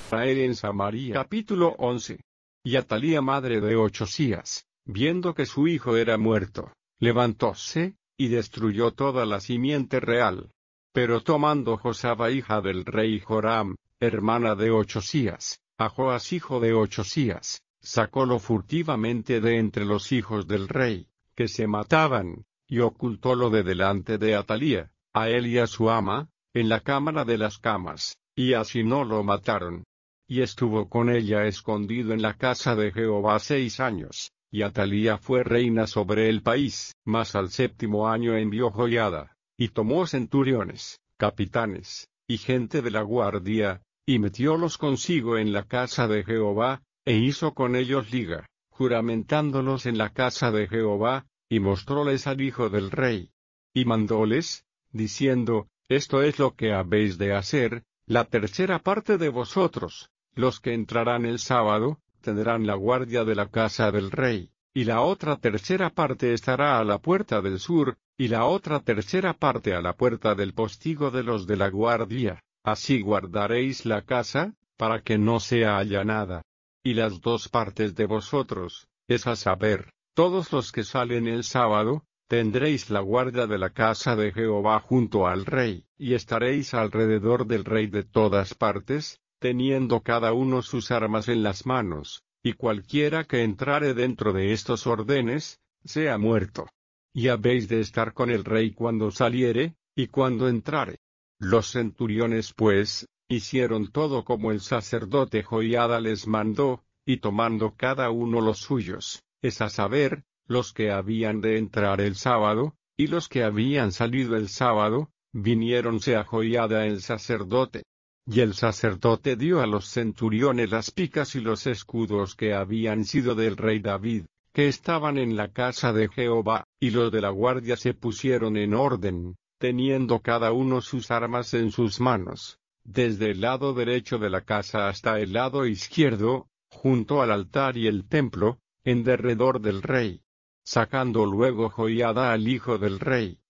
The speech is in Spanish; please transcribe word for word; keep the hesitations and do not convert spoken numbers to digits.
Israel en Samaria. Capítulo once. Y Atalía madre de Ochzías, viendo que su hijo era muerto, levantóse, y destruyó toda la simiente real. Pero tomando Josaba hija del rey Joram, hermana de Ochzías, a Joas hijo de Ochzías, sacólo furtivamente de entre los hijos del rey, que se mataban, y ocultólo de delante de Atalía, a él y a su ama, en la cámara de las camas, y así no lo mataron. Y estuvo con ella escondido en la casa de Jehová seis años, y Atalía fue reina sobre el país. Mas al séptimo año envió Joiada, y tomó centuriones, capitanes, y gente de la guardia, y metiólos consigo en la casa de Jehová, e hizo con ellos liga, juramentándolos en la casa de Jehová, y mostróles al hijo del rey. Y mandóles, diciendo, esto es lo que habéis de hacer, la tercera parte de vosotros, los que entrarán el sábado, tendrán la guardia de la casa del rey, y la otra tercera parte estará a la puerta del sur, y la otra tercera parte a la puerta del postigo de los de la guardia. Así guardaréis la casa, para que no sea allanada. Y las dos partes de vosotros, es a saber, todos los que salen el sábado, tendréis la guardia de la casa de Jehová junto al rey, y estaréis alrededor del rey de todas partes, teniendo cada uno sus armas en las manos, y cualquiera que entrare dentro de estos órdenes, sea muerto. Y habéis de estar con el rey cuando saliere, y cuando entrare. Los centuriones pues, hicieron todo como el sacerdote Joiada les mandó, y tomando cada uno los suyos, es a saber, los que habían de entrar el sábado, y los que habían salido el sábado, viniéronse a Joiada el sacerdote. Y el sacerdote dio a los centuriones las picas y los escudos que habían sido del rey David, que estaban en la casa de Jehová, y los de la guardia se pusieron en orden, teniendo cada uno sus armas en sus manos, desde el lado derecho de la casa hasta el lado izquierdo, junto al altar y el templo, en derredor del rey. Sacando luego Joiada al hijo del rey,